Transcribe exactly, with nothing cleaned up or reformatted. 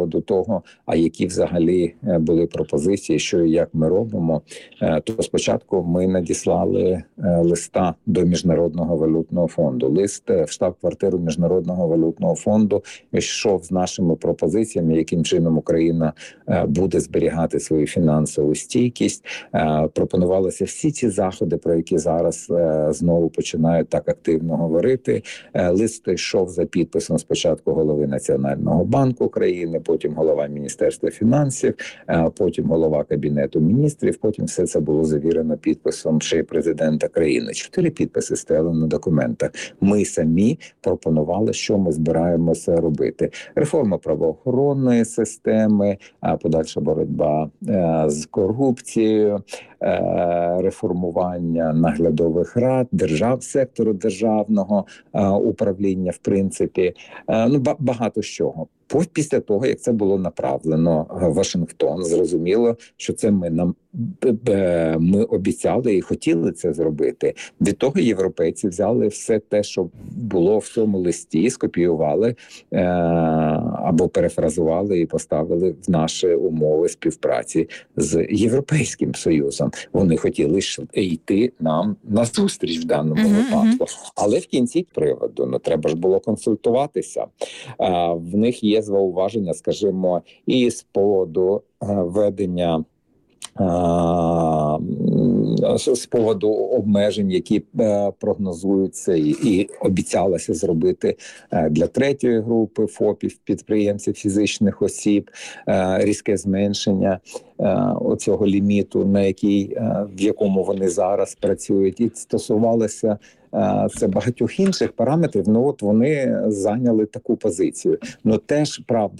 приводу того, а які взагалі були пропозиції, що і як ми робимо, то спочатку ми надіслали листа до Міжнародного валютного фонду. Лист в штаб-квартиру Міжнародного валютного фонду йшов з нашими пропозиціями, яким чином Україна буде зберігати свою фінансову стійкість. Пропонувалися всі ці заходи, про які зараз знову починають так активно говорити. Лист йшов за підписом спочатку голови Національного банку України, потім голова Міністерства фінансів, потім голова Кабінету міністрів, потім все це було завірено підписом ще й президента країни. Чотири підписи стояли на документах. Ми самі пропонували, що ми збираємося робити. Реформа правоохоронної системи, подальша боротьба з корупцією, реформування наглядових рад, держав, сектору державного управління, в принципі, ну, багато з чого. Після того, як це було направлено в Вашингтон, зрозуміло, що це ми нам ми обіцяли і хотіли це зробити. Від того європейці взяли все те, що було в цьому листі, скопіювали або перефразували і поставили в наші умови співпраці з Європейським Союзом. Вони хотіли йти нам на зустріч в даному uh-huh, випадку. Але в кінці приводу, ну, треба ж було консультуватися. В них є зауваження, скажімо, і з поводу ведення з поводу обмежень, які прогнозуються і, і обіцялося зробити для третьої групи ФОПів, підприємців, фізичних осіб, різке зменшення оцього ліміту, на який, в якому вони зараз працюють, і стосувалося це багатьох інших параметрів. Ну от вони зайняли таку позицію. Ну теж правда.